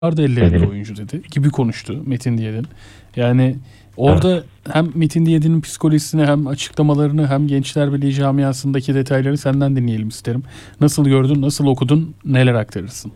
vardı Hı ellerinde hı. oyuncu dedi gibi konuştu Metin Diyedin. Yani orada hem Metin Diyedin'in psikolojisini hem açıklamalarını hem Gençler Birliği camiasındaki detayları senden dinleyelim isterim. Nasıl gördün, nasıl okudun, neler aktarırsın?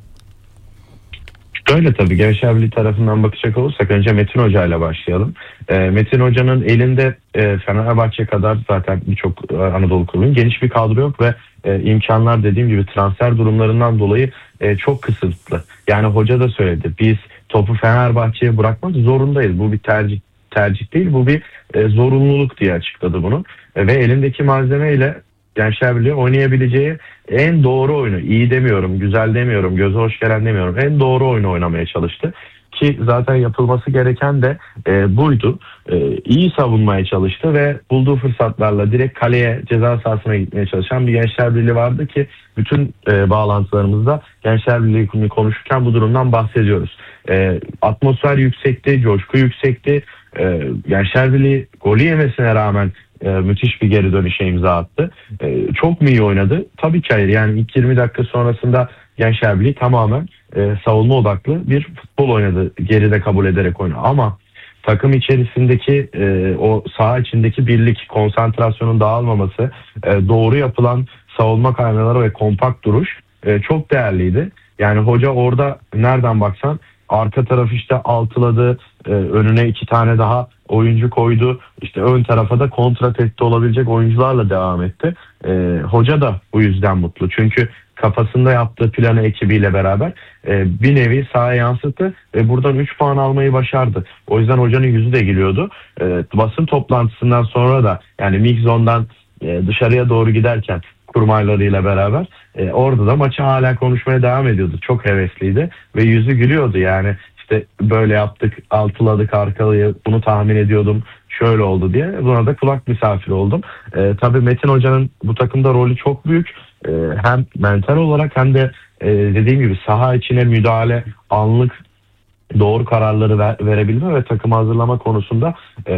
Öyle tabii Gençler Birliği tarafından bakacak olursak önce Metin Hoca ile başlayalım. Metin Hoca'nın elinde Fenerbahçe kadar zaten birçok Anadolu kulübünün geniş bir kadro yok ve imkanlar dediğim gibi transfer durumlarından dolayı çok kısıtlı. Yani hoca da söyledi, biz topu Fenerbahçe'ye bırakmak zorundayız. Bu bir tercih değil, bu bir zorunluluk diye açıkladı bunu. Ve elindeki malzemeyle Gençler Birliği oynayabileceği en doğru oyunu, iyi demiyorum, güzel demiyorum, göze hoş gelen demiyorum, en doğru oyunu oynamaya çalıştı. Ki zaten yapılması gereken de buydu. İyi savunmaya çalıştı ve bulduğu fırsatlarla direkt kaleye, ceza sahasına gitmeye çalışan bir Gençler Birliği vardı ki bütün bağlantılarımızda Gençler Birliği konuşurken bu durumdan bahsediyoruz. Atmosfer yüksekti, coşku yüksekti. Gençler Birliği golü yemesine rağmen müthiş bir geri dönüşe imza attı. Çok mu iyi oynadı? Tabii ki hayır. Yani ilk 20 dakika sonrasında Gençler Birliği tamamen savunma odaklı bir futbol oynadı. Geride kabul ederek oynadı. Ama takım içerisindeki o saha içindeki birlik, konsantrasyonun dağılmaması, doğru yapılan savunma kaymaları ve kompakt duruş çok değerliydi. Yani hoca orada nereden baksan arka taraf işte altıladı, önüne iki tane daha oyuncu koydu. İşte ön tarafa da kontratette olabilecek oyuncularla devam etti. Hoca da bu yüzden mutlu. Çünkü kafasında yaptığı planı ekibiyle beraber bir nevi sahaya yansıttı ve buradan 3 puan almayı başardı. O yüzden hocanın yüzü de gülüyordu. Basın toplantısından sonra da yani Migzon'dan dışarıya doğru giderken kurmaylarıyla beraber orada da maçı hala konuşmaya devam ediyordu. Çok hevesliydi ve yüzü gülüyordu yani. İşte böyle yaptık, altıladık arkalıyı, bunu tahmin ediyordum, şöyle oldu diye. Buna da kulak misafiri oldum. Tabii Metin Hoca'nın bu takımda rolü çok büyük. Hem mental olarak hem de dediğim gibi saha içine müdahale, anlık doğru kararları verebilme ve takımı hazırlama konusunda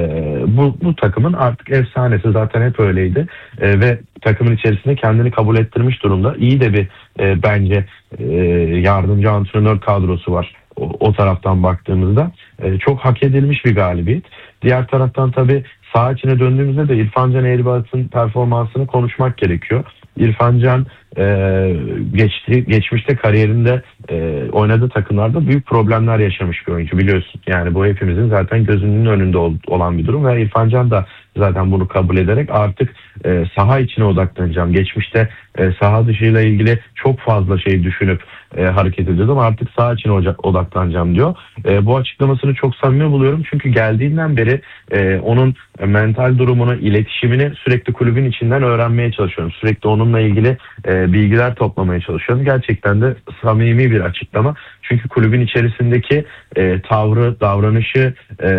bu takımın artık efsanesi, zaten hep öyleydi. Ve takımın içerisinde kendini kabul ettirmiş durumda. İyi de bir bence yardımcı antrenör kadrosu var. O taraftan baktığımızda çok hak edilmiş bir galibiyet. Diğer taraftan tabii saha içine döndüğümüzde de İrfan Can Eğribaş'ın performansını konuşmak gerekiyor. İrfan Can geçmişte kariyerinde oynadığı takımlarda büyük problemler yaşamış bir oyuncu, biliyorsun. Yani bu hepimizin zaten gözünün önünde olan bir durum ve İrfan Can da zaten bunu kabul ederek artık saha içine odaklanacağım. Geçmişte saha dışıyla ilgili çok fazla şey düşünüp hareket ediyordum. Artık saha içine odaklanacağım diyor. Bu açıklamasını çok samimi buluyorum. Çünkü geldiğinden beri onun mental durumunu, iletişimini sürekli kulübün içinden öğrenmeye çalışıyorum. Sürekli onunla ilgili bilgiler toplamaya çalışıyorum. Gerçekten de samimi bir açıklama. Çünkü kulübün içerisindeki tavrı, davranışı,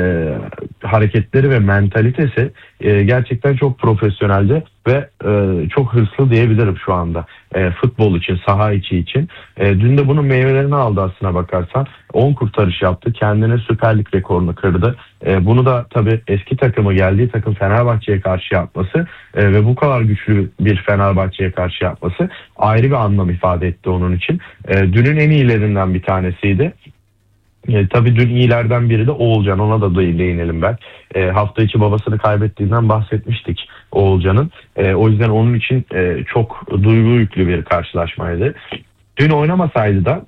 hareketleri ve mentalitesi gerçekten çok profesyoneldi ve çok hırslı diyebilirim şu anda. Futbol için, saha içi için. Dün de bunun meyvelerini aldı aslına bakarsan. 10 kurtarış yaptı. Kendine Süper Lig rekorunu kırdı. Bunu da tabii eski takımı, geldiği takım Fenerbahçe'ye karşı yapması ve bu kadar güçlü bir Fenerbahçe'ye karşı yapması ayrı bir anlam ifade etti onun için. Dünün en iyilerinden bir tanesiydi. Tabii dün iyilerden biri de Oğulcan. Ona da değinelim ben. Hafta içi babasını kaybettiğinden bahsetmiştik Oğulcan'ın. O yüzden onun için çok duygu yüklü bir karşılaşmaydı. Dün oynamasaydı da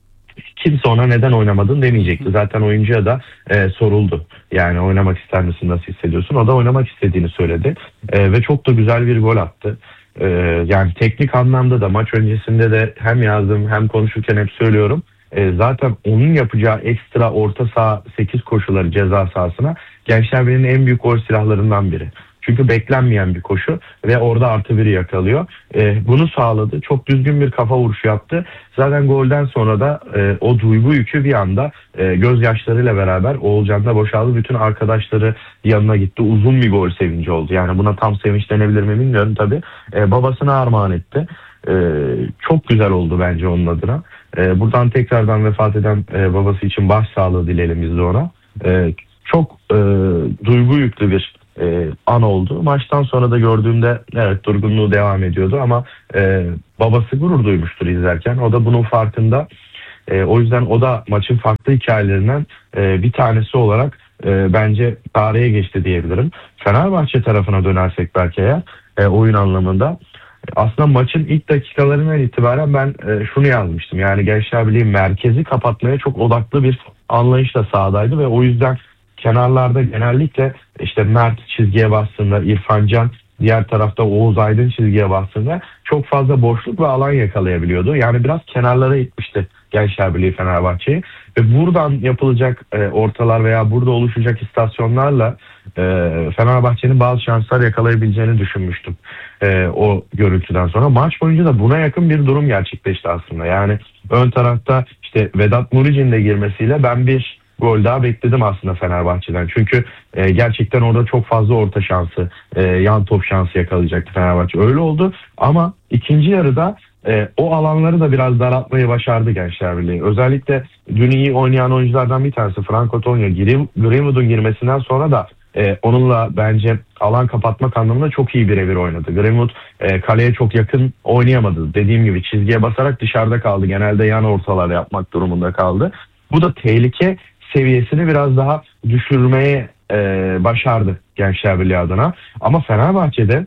kimse ona neden oynamadın demeyecekti. Zaten oyuncuya da soruldu. Yani oynamak ister misin, nasıl hissediyorsun? O da oynamak istediğini söyledi. Ve çok da güzel bir gol attı. Yani teknik anlamda da maç öncesinde de hem yazdım hem konuşurken hep söylüyorum. Zaten onun yapacağı ekstra orta saha 8 koşuları ceza sahasına Gençler Birliği'nin en büyük gol silahlarından biri. Çünkü beklenmeyen bir koşu ve orada artı biri yakalıyor. Bunu sağladı. Çok düzgün bir kafa vuruşu yaptı. Zaten golden sonra da o duygu yükü bir anda gözyaşlarıyla beraber Oğulcan'da boşaldı. Bütün arkadaşları yanına gitti. Uzun bir gol sevinci oldu. Yani buna tam sevinç denebilir mi bilmiyorum tabii. Babasına armağan etti. Çok güzel oldu bence onun adına. Buradan tekrardan vefat eden babası için başsağlığı dileyelim biz de ona. Çok duygu yüklü bir an oldu. Maçtan sonra da gördüğümde evet, durgunluğu devam ediyordu ama babası gurur duymuştur izlerken. O da bunun farkında. O yüzden o da maçın farklı hikayelerinden bir tanesi olarak bence tarihe geçti diyebilirim. Fenerbahçe tarafına dönersek belki eğer oyun anlamında aslında maçın ilk dakikalarından itibaren ben şunu yazmıştım. Yani Gençler Birliği merkezi kapatmaya çok odaklı bir anlayışla sahadaydı ve o yüzden kenarlarda genellikle işte Mert çizgiye bastığında, İrfan Can diğer tarafta Oğuz Aydın çizgiye bastığında çok fazla boşluk ve alan yakalayabiliyordu. Yani biraz kenarlara itmişti Gençler Birliği Fenerbahçe'yi ve buradan yapılacak ortalar veya burada oluşacak istasyonlarla Fenerbahçe'nin bazı şanslar yakalayabileceğini düşünmüştüm o görüntüden sonra. Maç boyunca da buna yakın bir durum gerçekleşti aslında. Yani ön tarafta işte Vedat Muriç'in de girmesiyle ben bir gol daha bekledim aslında Fenerbahçe'den. Çünkü gerçekten orada çok fazla orta şansı, yan top şansı yakalayacaktı Fenerbahçe. Öyle oldu ama ikinci yarıda o alanları da biraz daraltmayı başardı Gençler Birliği. Özellikle dün iyi oynayan oyunculardan bir tanesi Franco Tonyo. Greenwood'un girmesinden sonra da onunla bence alan kapatmak anlamında çok iyi birebir oynadı. Greenwood kaleye çok yakın oynayamadı. Dediğim gibi çizgiye basarak dışarıda kaldı. Genelde yan ortalar yapmak durumunda kaldı. Bu da tehlike seviyesini biraz daha düşürmeye başardı Gençler Birliği adına. Ama Fenerbahçe'de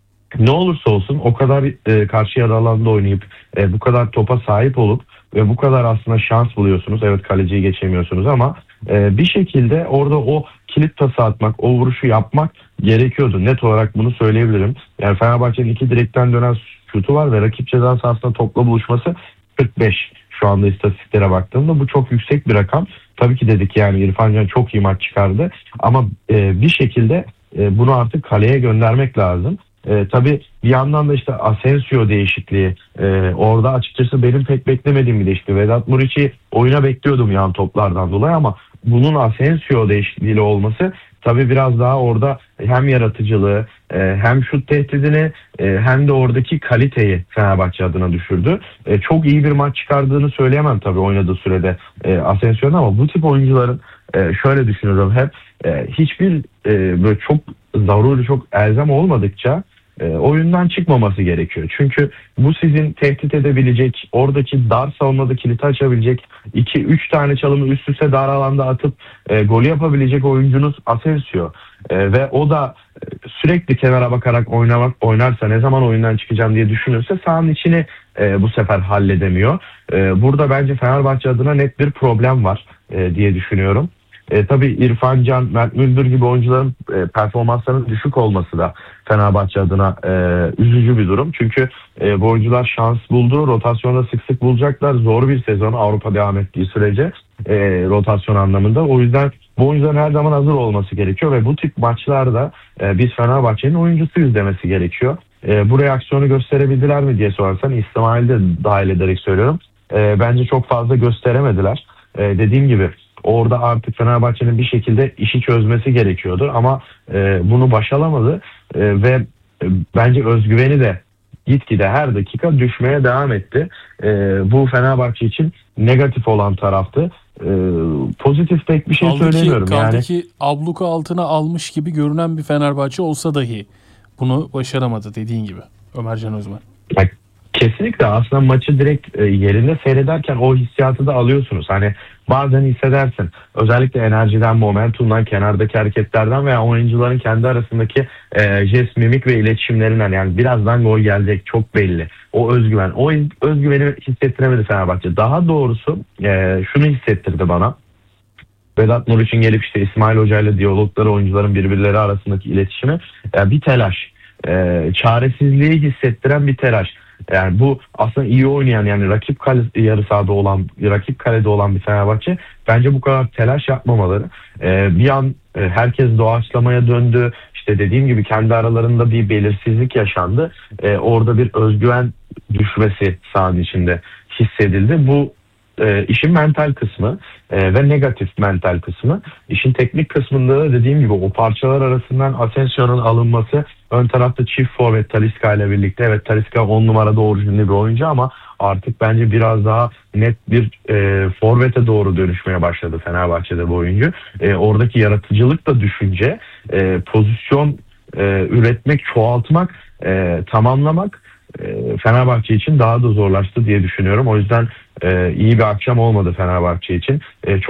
ne olursa olsun o kadar karşı yarı alanda oynayıp bu kadar topa sahip olup ve bu kadar aslında şans buluyorsunuz. Evet, kaleciyi geçemiyorsunuz ama bir şekilde orada o kilit pası atmak, o vuruşu yapmak gerekiyordu. Net olarak bunu söyleyebilirim. Yani Fenerbahçe'nin 2 direkten dönen şutu var ve rakip ceza sahasında topla buluşması 45. Şu anda istatistiklere baktığımda bu çok yüksek bir rakam. Tabii ki dedik yani İrfan Can çok iyi maç çıkardı ama bir şekilde bunu artık kaleye göndermek lazım. Tabii bir yandan da işte Asensio değişikliği orada açıkçası benim pek beklemediğim bir değişiklik. Vedat Muriç'i oyuna bekliyordum yan toplardan dolayı ama bunun Asensio değişikliğiyle olması tabii biraz daha orada hem yaratıcılığı hem şut tehdidini hem de oradaki kaliteyi Fenerbahçe adına düşürdü. Çok iyi bir maç çıkardığını söyleyemem tabii oynadığı sürede Asensio'nun ama bu tip oyuncuların şöyle düşünüyorum hep hiçbir böyle çok zaruri, çok elzem olmadıkça oyundan çıkmaması gerekiyor. Çünkü bu sizin tehdit edebilecek, oradaki dar savunmada kiliti açabilecek 2-3 tane çalımı üst üste dar alanda atıp golü yapabilecek oyuncunuz Asensio. Ve o da sürekli kenara bakarak oynarsa ne zaman oyundan çıkacağım diye düşünürse sahanın içini bu sefer halledemiyor. Burada bence Fenerbahçe adına net bir problem var diye düşünüyorum. Tabii İrfan Can, Mert Müldür gibi oyuncuların performanslarının düşük olması da Fenerbahçe adına üzücü bir durum. Çünkü bu oyuncular şans buldu. Rotasyonda sık sık bulacaklar. Zor bir sezon Avrupa devam ettiği sürece rotasyon anlamında. O yüzden bu oyuncuların her zaman hazır olması gerekiyor ve bu tip maçlarda biz Fenerbahçe'nin oyuncusuyuz demesi gerekiyor. Bu reaksiyonu gösterebildiler mi diye sorarsan İsmail'i de dahil ederek söylüyorum. Bence çok fazla gösteremediler. Dediğim gibi orada artık Fenerbahçe'nin bir şekilde işi çözmesi gerekiyordu ama bunu başaramadı ve bence özgüveni de gitgide her dakika düşmeye devam etti. Bu Fenerbahçe için negatif olan taraftı. Pozitif pek bir şey söylemiyorum. Kaldı ki abluka altına almış gibi görünen bir Fenerbahçe olsa dahi bunu başaramadı dediğin gibi Ömercan Özmen. Kesinlikle aslında maçı direkt yerinde seyrederken o hissiyatı da alıyorsunuz. Hani bazen hissedersin. Özellikle enerjiden, momentumdan, kenardaki hareketlerden veya oyuncuların kendi arasındaki jest, mimik ve iletişimlerinden yani birazdan gol gelecek çok belli. O özgüven. O özgüveni hissettiremedi Fenerbahçe. Daha doğrusu şunu hissettirdi bana. Vedat Muriç'in gelip işte İsmail Hoca ile diyalogları, oyuncuların birbirleri arasındaki iletişimi bir telaş. Çaresizliği hissettiren bir telaş. Yani bu aslında iyi oynayan yani rakip yarı sahada olan, rakip kalede olan bir Fenerbahçe bence bu kadar telaş yapmamaları. Bir an herkes doğaçlamaya döndü. İşte dediğim gibi kendi aralarında bir belirsizlik yaşandı. Orada bir özgüven düşmesi sahanın içinde hissedildi. Bu işin mental kısmı ve negatif mental kısmı. İşin teknik kısmında da dediğim gibi o parçalar arasından Asensio'nun alınması, ön tarafta çift forvet Talisca ile birlikte. Evet, Talisca 10 numarada orijinli bir oyuncu ama artık bence biraz daha net bir forvete doğru dönüşmeye başladı Fenerbahçe'de bu oyuncu. Oradaki yaratıcılık da düşünce, pozisyon üretmek, çoğaltmak, tamamlamak Fenerbahçe için daha da zorlaştı diye düşünüyorum. O yüzden iyi bir akşam olmadı Fenerbahçe için. Çok